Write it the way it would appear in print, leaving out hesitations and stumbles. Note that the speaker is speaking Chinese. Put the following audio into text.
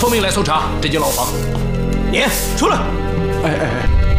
奉命来搜查这间牢房。你出来！ 哎，